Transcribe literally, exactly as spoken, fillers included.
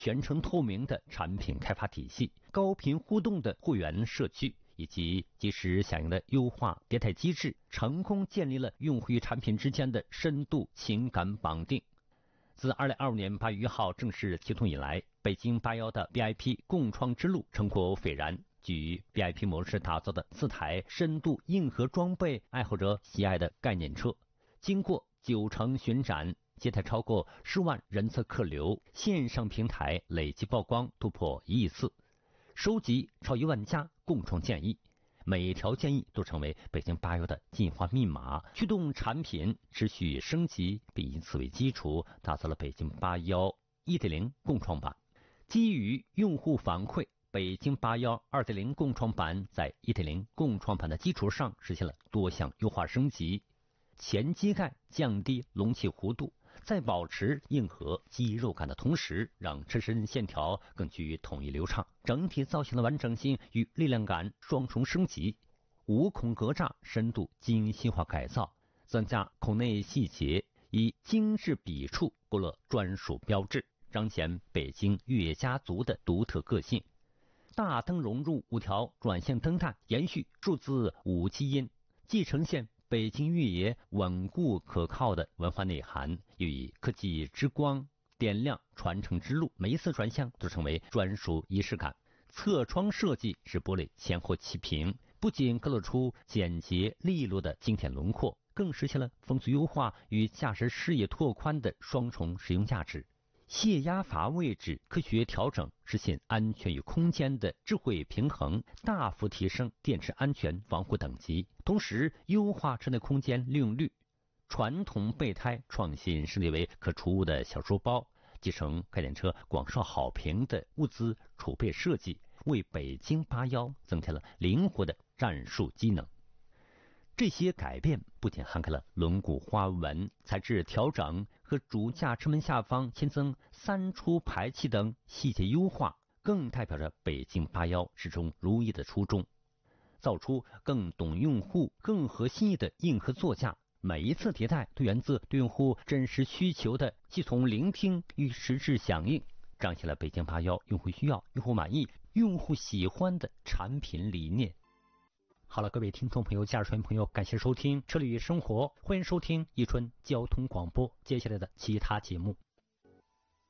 全程透明的产品开发体系、高频互动的会员社区以及及时响应的优化迭代机制，成功建立了用户与产品之间的深度情感绑定。自二零二五年八月一号正式启动以来，北京八幺的 V I P 共创之路成果斐然。基 V I P 模式打造的四台深度硬核装备，爱好者喜爱的概念车，经过九城巡展，接待超过十万人次客流，线上平台累计曝光突破一亿次，收集超一万家共创建议，每条建议都成为北京八幺的进化密码，驱动产品持续升级，并以此为基础打造了北京八幺 一点零 共创版。基于用户反馈，北京八幺 二点零 共创版在 一点零 共创版的基础上实现了多项优化升级，前机盖降低隆起弧度，在保持硬核肌肉感的同时，让车身线条更具统一流畅，整体造型的完整性与力量感双重升级。无孔格栅深度精细化改造，增加孔内细节，以精致笔触勾勒专属标志，彰显北京越野家族的独特个性。大灯融入五条转向灯带，延续数字五基因，既呈现北京越野稳固可靠的文化内涵，又以科技之光点亮传承之路，每一次转向都成为专属仪式感。侧窗设计使玻璃前后齐平，不仅勾勒出简洁利落的经典轮廓，更实现了风速优化与驾驶视野拓宽的双重使用价值。泄压阀位置科学调整，实现安全与空间的智慧平衡，大幅提升电池安全防护等级，同时优化车内空间利用率。传统备胎创新设计为可储物的小书包，继承概念车广受好评的物资储备设计，为北京八幺增添了灵活的战术机能。这些改变不仅涵盖了轮毂花纹、材质调整和主驾车门下方新增三出排气等细节优化，更代表着北京八幺始终如一的初衷，造出更懂用户、更合心意的硬核座驾。每一次迭代都源自对用户真实需求的系统聆听与实质响应，彰显了北京八幺用户需要、用户满意、用户喜欢的产品理念。好了，各位听众朋友、驾驶员朋友，感谢收听车里生活，欢迎收听宜春交通广播接下来的其他节目。